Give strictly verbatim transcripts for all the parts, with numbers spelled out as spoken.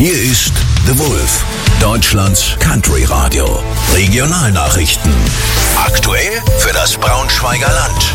Hier ist The Wolf, Deutschlands Country Radio. Regionalnachrichten. Aktuell für das Braunschweiger Land.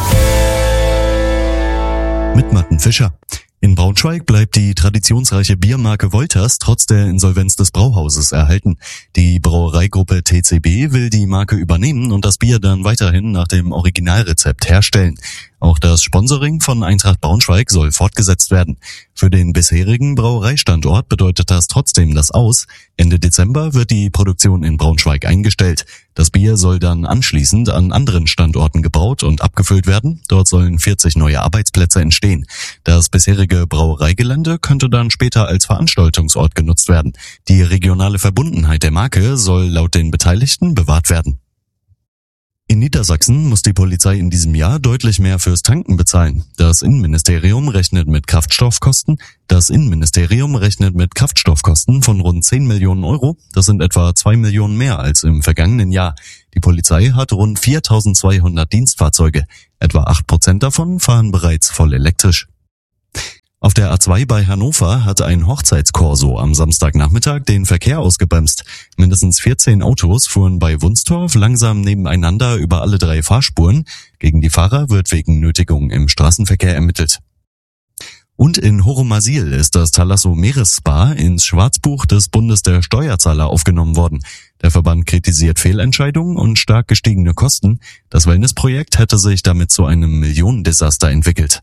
Mit Martin Fischer. In Braunschweig bleibt die traditionsreiche Biermarke Wolters trotz der Insolvenz des Brauhauses erhalten. Die Brauereigruppe T C B will die Marke übernehmen und das Bier dann weiterhin nach dem Originalrezept herstellen. Auch das Sponsoring von Eintracht Braunschweig soll fortgesetzt werden. Für den bisherigen Brauereistandort bedeutet das trotzdem das Aus. Ende Dezember wird die Produktion in Braunschweig eingestellt. Das Bier soll dann anschließend an anderen Standorten gebraut und abgefüllt werden. Dort sollen vierzig neue Arbeitsplätze entstehen. Das bisherige Brauereigelände könnte dann später als Veranstaltungsort genutzt werden. Die regionale Verbundenheit der Marke soll laut den Beteiligten bewahrt werden. In Niedersachsen muss die Polizei in diesem Jahr deutlich mehr fürs Tanken bezahlen. Das Innenministerium rechnet mit Kraftstoffkosten. Das Innenministerium rechnet mit Kraftstoffkosten von rund zehn Millionen Euro. Das sind etwa zwei Millionen mehr als im vergangenen Jahr. Die Polizei hat rund viertausendzweihundert Dienstfahrzeuge. Etwa acht Prozent davon fahren bereits voll elektrisch. Auf der A zwei bei Hannover hat ein Hochzeitskorso am Samstagnachmittag den Verkehr ausgebremst. Mindestens vierzehn Autos fuhren bei Wunstorf langsam nebeneinander über alle drei Fahrspuren. Gegen die Fahrer wird wegen Nötigung im Straßenverkehr ermittelt. Und in Horomasil ist das Thalasso Meeresspa ins Schwarzbuch des Bundes der Steuerzahler aufgenommen worden. Der Verband kritisiert Fehlentscheidungen und stark gestiegene Kosten. Das Wellnessprojekt hätte sich damit zu einem Millionendesaster entwickelt.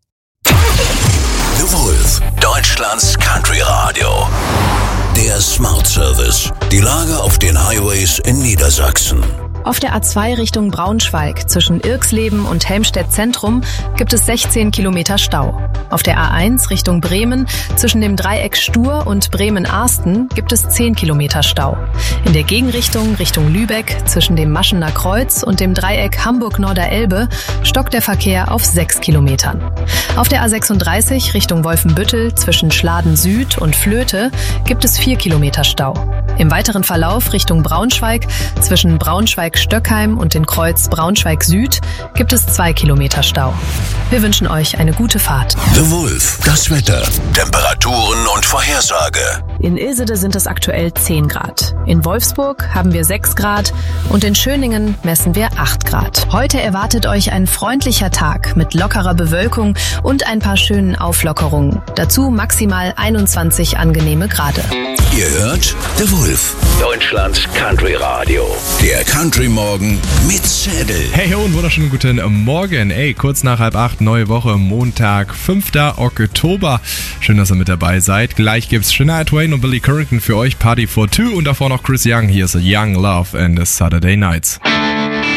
The Wolf, Deutschlands Country Radio. Der Smart Service. Die Lage auf den Highways in Niedersachsen. Auf der A zwei Richtung Braunschweig zwischen Irksleben und Helmstedt Zentrum gibt es sechzehn Kilometer Stau. Auf der A eins Richtung Bremen zwischen dem Dreieck Stur und Bremen-Arsten gibt es zehn Kilometer Stau. In der Gegenrichtung Richtung Lübeck zwischen dem Maschener Kreuz und dem Dreieck Hamburg-Norderelbe stockt der Verkehr auf sechs Kilometern. Auf der A sechsunddreißig Richtung Wolfenbüttel zwischen Schladen Süd und Flöte gibt es vier Kilometer Stau. Im weiteren Verlauf Richtung Braunschweig zwischen Braunschweig-Stöckheim und den Kreuz Braunschweig-Süd gibt es zwei Kilometer Stau. Wir wünschen euch eine gute Fahrt. The Wolf, das Wetter, Temperaturen und Vorhersage. In Ilsede sind es aktuell zehn Grad. In Wolfsburg haben wir sechs Grad und in Schöningen messen wir acht Grad. Heute erwartet euch ein freundlicher Tag mit lockerer Bewölkung und ein paar schönen Auflockerungen. Dazu maximal einundzwanzig angenehme Grade. Ihr hört The Wolf, Deutschlands Country Radio. Der Country Morgen mit Zedel. Hey und wunderschönen guten Morgen. Ey, kurz nach halb acht, neue Woche, Montag, fünfter Oktober. Schön, dass ihr mit dabei seid. Gleich gibt's Shania Twain und Billy Currington für euch, Party for Two und davor noch Chris Young. Hier ist Young Love and the Saturday Nights.